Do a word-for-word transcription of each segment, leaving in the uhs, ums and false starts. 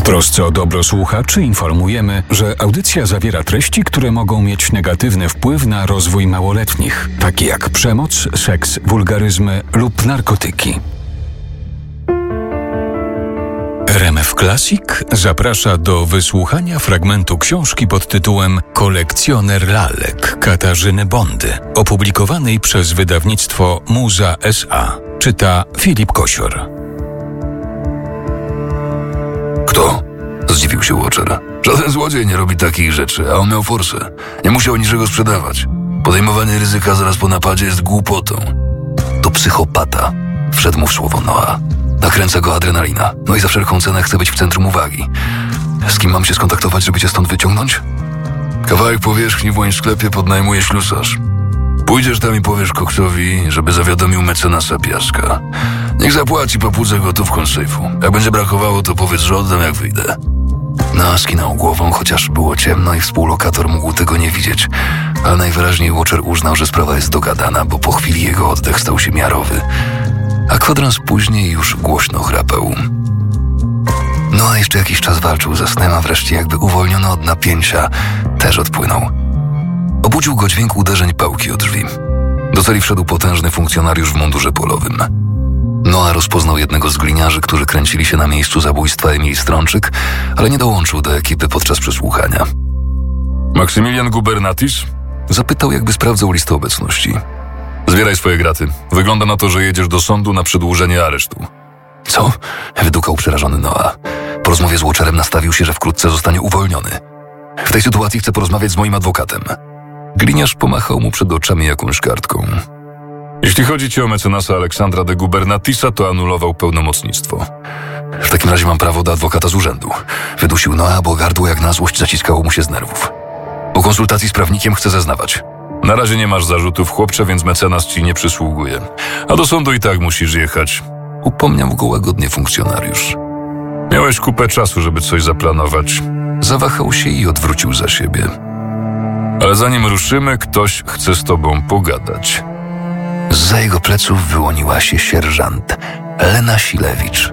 trosce o dobro słuchaczy informujemy, że audycja zawiera treści, które mogą mieć negatywny wpływ na rozwój małoletnich, takie jak przemoc, seks, wulgaryzmy lub narkotyki. R M F Classic zaprasza do wysłuchania fragmentu książki pod tytułem Kolekcjoner lalek Katarzyny Bondy, opublikowanej przez wydawnictwo Muza S A. Czyta Filip Kosior. Kto? Zdziwił się Watcher. Żaden złodziej nie robi takich rzeczy, a on miał forsę. Nie musiał niczego sprzedawać. Podejmowanie ryzyka zaraz po napadzie jest głupotą. To psychopata. Wszedł mu w słowo Noah. Nakręca go adrenalina. No i za wszelką cenę chce być w centrum uwagi. Z kim mam się skontaktować, żeby cię stąd wyciągnąć? Kawałek powierzchni w moim sklepie podnajmuje ślusarz. Pójdziesz tam i powiesz koksowi, żeby zawiadomił mecenasa Piaska. Niech zapłaci, popłudzę gotówką z sejfu. Jak będzie brakowało, to powiedz, że oddam, jak wyjdę. No, skinął głową, chociaż było ciemno i współlokator mógł tego nie widzieć. Ale najwyraźniej Watcher uznał, że sprawa jest dogadana, bo po chwili jego oddech stał się miarowy. A kwadrans później już głośno chrapał. No a jeszcze jakiś czas walczył ze snem, a wreszcie jakby uwolniony od napięcia, też odpłynął. Obudził go dźwięk uderzeń pałki o drzwi. Do celi wszedł potężny funkcjonariusz w mundurze polowym. Noah rozpoznał jednego z gliniarzy, którzy kręcili się na miejscu zabójstwa Emil Strączyk, ale nie dołączył do ekipy podczas przesłuchania. Maksymilian Gubernatis? Zapytał, jakby sprawdzał listę obecności. Zbieraj swoje graty. Wygląda na to, że jedziesz do sądu na przedłużenie aresztu. Co? Wydukał przerażony Noah. Po rozmowie z Watcherem nastawił się, że wkrótce zostanie uwolniony. W tej sytuacji chcę porozmawiać z moim adwokatem. Gliniarz pomachał mu przed oczami jakąś kartką. Jeśli chodzi ci o mecenasa Aleksandra de Gubernatisa, to anulował pełnomocnictwo. W takim razie mam prawo do adwokata z urzędu. Wydusił Noah, bo gardło jak na złość zaciskało mu się z nerwów. Po konsultacji z prawnikiem chcę zeznawać. Na razie nie masz zarzutów, chłopcze, więc mecenas ci nie przysługuje. A do sądu i tak musisz jechać. Upomniał go łagodnie funkcjonariusz. Miałeś kupę czasu, żeby coś zaplanować. Zawahał się i odwrócił za siebie. Ale zanim ruszymy, ktoś chce z tobą pogadać. Zza jego pleców wyłoniła się sierżant Lena Silewicz.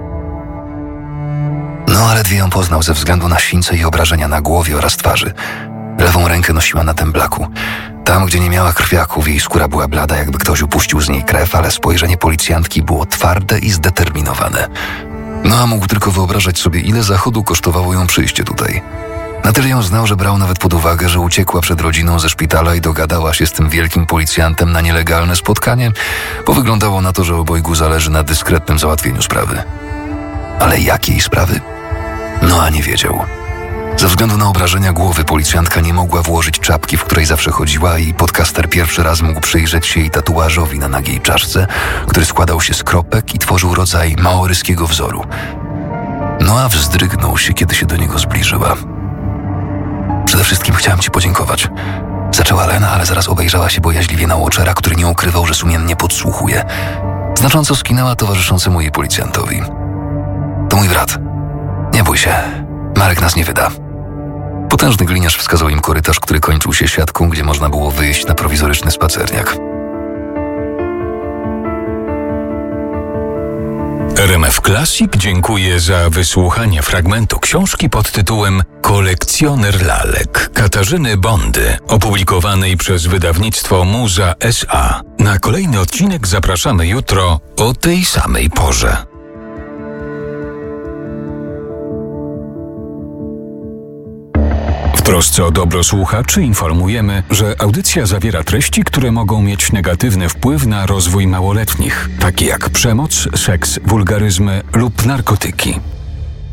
No, ale ledwie ją poznał ze względu na sińce i obrażenia na głowie oraz twarzy. Lewą rękę nosiła na temblaku. Tam, gdzie nie miała krwiaków, jej skóra była blada, jakby ktoś upuścił z niej krew, ale spojrzenie policjantki było twarde i zdeterminowane. No, a mógł tylko wyobrażać sobie, ile zachodu kosztowało ją przyjście tutaj. Na tyle ją znał, że brał nawet pod uwagę, że uciekła przed rodziną ze szpitala i dogadała się z tym wielkim policjantem na nielegalne spotkanie, bo wyglądało na to, że obojgu zależy na dyskretnym załatwieniu sprawy. Ale jakiej sprawy? No, a nie wiedział. Ze względu na obrażenia głowy policjantka nie mogła włożyć czapki, w której zawsze chodziła, i podcaster pierwszy raz mógł przyjrzeć się jej tatuażowi na nagiej czaszce, który składał się z kropek i tworzył rodzaj maoryskiego wzoru. No, a wzdrygnął się, kiedy się do niego zbliżyła. Przede wszystkim chciałam ci podziękować. Zaczęła Lena, ale zaraz obejrzała się bojaźliwie na Watchera, który nie ukrywał, że sumiennie podsłuchuje. Znacząco skinęła towarzyszącemu jej policjantowi. To mój brat. Nie bój się. Marek nas nie wyda. Potężny gliniarz wskazał im korytarz, który kończył się siatką, gdzie można było wyjść na prowizoryczny spacerniak. R M F Classic dziękuję za wysłuchanie fragmentu książki pod tytułem Kolekcjoner lalek Katarzyny Bondy, opublikowanej przez wydawnictwo Muza S A. Na kolejny odcinek zapraszamy jutro o tej samej porze. W trosce o dobro słuchaczy informujemy, że audycja zawiera treści, które mogą mieć negatywny wpływ na rozwój małoletnich, takie jak przemoc, seks, wulgaryzmy lub narkotyki.